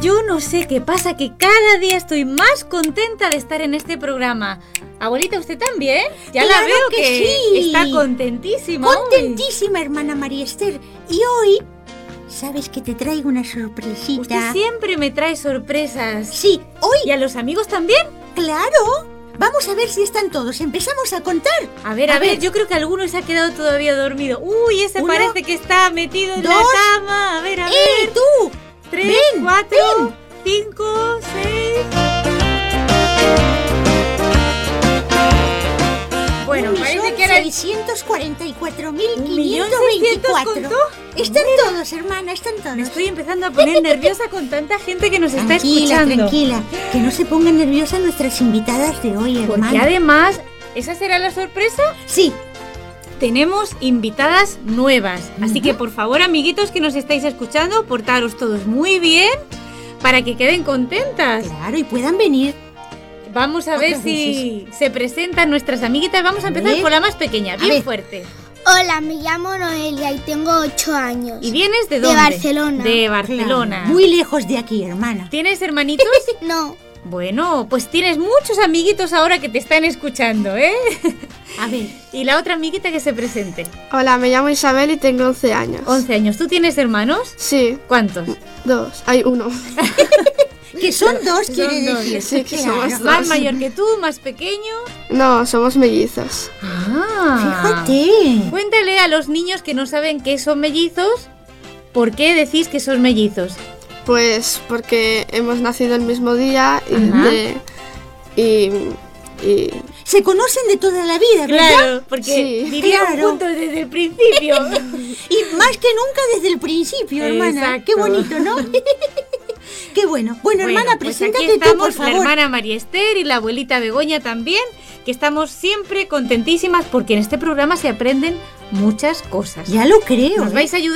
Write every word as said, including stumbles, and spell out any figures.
Yo no sé qué pasa, que cada día estoy más contenta de estar en este programa. Abuelita, ¿usted también? Ya ¡Claro la veo que que sí! está contentísima. Contentísima, hermana María Esther. Y hoy, ¿sabes que te traigo una sorpresita? Usted siempre me trae sorpresas. Sí, hoy. ¿Y a los amigos también? ¡Claro! Vamos a ver si están todos. Empezamos a contar. A ver, a, a ver, ver, yo creo que alguno se ha quedado todavía dormido. Uy, ese Uno, parece parece que está metido en dos, la cama. A ver, a ¡Eh, ver. tú! Tres, ven, cuatro, ven. cinco, seis. Bueno, un parece que era seiscientos cuarenta y cuatro mil un quinientos veinticuatro. Están bueno, todos, hermana, están todos. Me estoy empezando a poner nerviosa con tanta gente que nos tranquila, está escuchando. Tranquila, tranquila. Que no se pongan nerviosas nuestras invitadas de hoy, hermana. Porque además, ¿esa será la sorpresa? Sí. Tenemos invitadas nuevas. Uh-huh. Así que, por favor, amiguitos que nos estáis escuchando, portaros todos muy bien para que queden contentas. Claro, y puedan venir. Vamos a ver si se presentan nuestras amiguitas. Vamos a empezar por la más pequeña, bien fuerte. Hola, me llamo Noelia y tengo ocho años. ¿Y vienes de dónde? De Barcelona. De Barcelona. Claro, muy lejos de aquí, hermana. ¿Tienes hermanitos? No. Bueno, pues tienes muchos amiguitos ahora que te están escuchando, ¿eh? A ver. Y la otra amiguita que se presente. Hola, me llamo Isabel y tengo once años. once años. ¿Tú tienes hermanos? Sí. ¿Cuántos? Dos. Hay uno. Que son dos, son quiere dos. decir. Sí, que somos dos. ¿Más mayor que tú, más pequeño? No, somos mellizos. Ah, fíjate. Cuéntale a los niños que no saben qué son mellizos, ¿por qué decís que son mellizos? Pues porque hemos nacido el mismo día y, de, y, y... se conocen de toda la vida, ¿verdad? Claro, porque sí, vivían claro. juntos desde el principio. Y más que nunca desde el principio, hermana. Exacto. Qué bonito, ¿no? Qué bueno. Bueno, bueno, hermana, pues preséntate aquí estamos, tú, por favor. la hermana María Esther y la abuelita Begoña también, que estamos siempre contentísimas porque en este programa se aprenden muchas cosas. Ya lo creo. ¿Nos ¿eh? vais a ayudar?